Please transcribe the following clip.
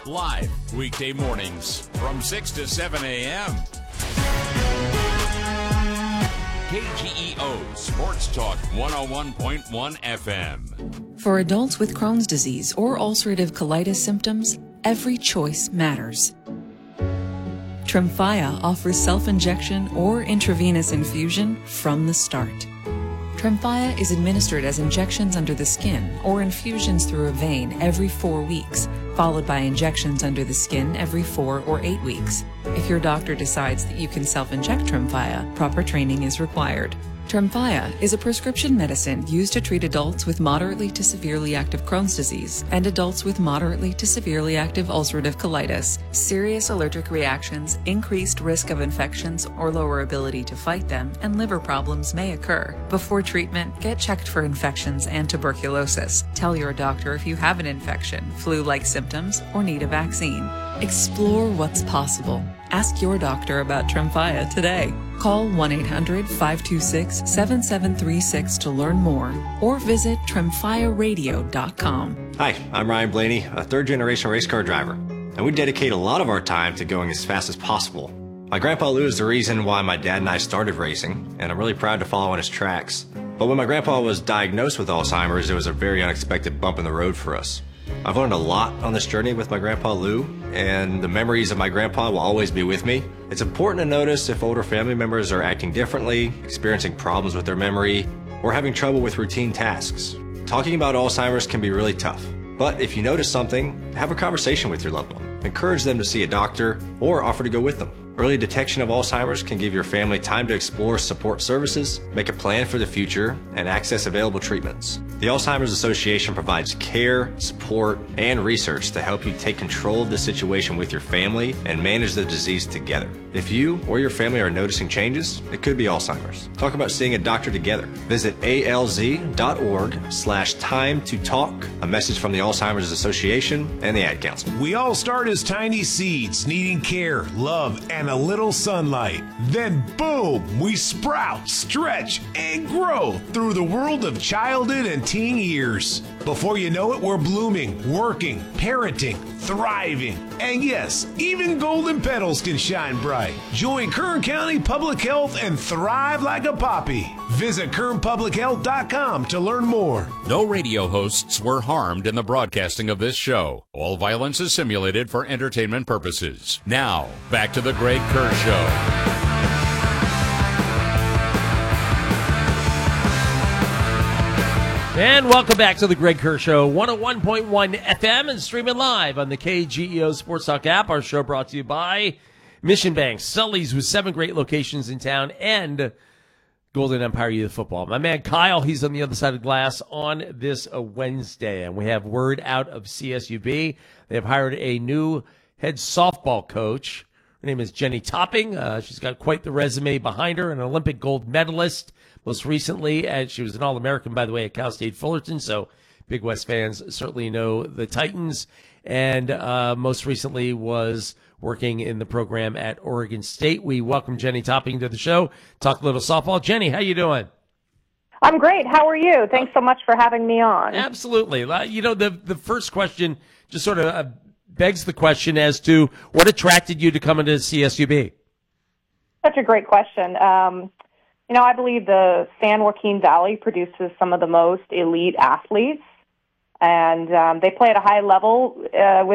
Live weekday mornings from 6 to 7 a.m. KGEO Sports Talk 101.1 FM. For adults with Crohn's disease or ulcerative colitis symptoms, every choice matters. Tremfya offers self-injection or intravenous infusion from the start. Tremfya is administered as injections under the skin or infusions through a vein every 4 weeks, followed by injections under the skin every 4 or 8 weeks. If your doctor decides that you can self-inject Tremfya, proper training is required. Tremfya is a prescription medicine used to treat adults with moderately to severely active Crohn's disease and adults with moderately to severely active ulcerative colitis. Serious allergic reactions, increased risk of infections or lower ability to fight them, and liver problems may occur. Before treatment, get checked for infections and tuberculosis. Tell your doctor if you have an infection, flu-like symptoms, or need a vaccine. Explore what's possible. Ask your doctor about Tremfya today. Call 1-800-526-7736 to learn more or visit tremfyaradio.com. Hi, I'm Ryan Blaney, a third-generation race car driver, and we dedicate a lot of our time to going as fast as possible. My grandpa Lou is the reason why my dad and I started racing, and I'm really proud to follow in his tracks. But when my grandpa was diagnosed with Alzheimer's, it was a very unexpected bump in the road for us. I've learned a lot on this journey with my grandpa Lou, and the memories of my grandpa will always be with me. It's important to notice if older family members are acting differently, experiencing problems with their memory, or having trouble with routine tasks. Talking about Alzheimer's can be really tough, but if you notice something, have a conversation with your loved one. Encourage them to see a doctor or offer to go with them. Early detection of Alzheimer's can give your family time to explore support services, make a plan for the future, and access available treatments. The Alzheimer's Association provides care, support, and research to help you take control of the situation with your family and manage the disease together. If you or your family are noticing changes, it could be Alzheimer's. Talk about seeing a doctor together. Visit alz.org/time to talk. A message from the Alzheimer's Association and the Ad Council. We all start as tiny seeds, needing care, love, and a little sunlight. Then boom, we sprout, stretch, and grow through the world of childhood and teen years. Before you know it, we're blooming, working, parenting, thriving, and yes, even golden petals can shine bright. Join Kern County Public Health and thrive like a poppy. Visit KernPublicHealth.com to learn more. No radio hosts were harmed in the broadcasting of this show. All violence is simulated for entertainment purposes. Now, back to the Greg Kerr Show. And welcome back to the Greg Kerr Show, 101.1 FM and streaming live on the KGEO Sports Talk app. Our show brought to you by Mission Bank, Sully's with 7 great locations in town, and Golden Empire Youth Football. My man Kyle, he's on the other side of the glass on this Wednesday, and we have word out of CSUB. They have hired a new head softball coach. Her name is Jenny Topping. She's got quite the resume behind her, an Olympic gold medalist. Most recently, she was an All-American, by the way, at Cal State Fullerton, so Big West fans certainly know the Titans. And most recently was working in the program at Oregon State. We welcome Jenny Topping to the show. Talk a little softball. Jenny, how you doing? I'm great. How are you? Thanks so much for having me on. Absolutely. You know, the first question just sort of begs the question as to what attracted you to come into CSUB? Such a great question. You know, I believe the San Joaquin Valley produces some of the most elite athletes, and they play at a high level with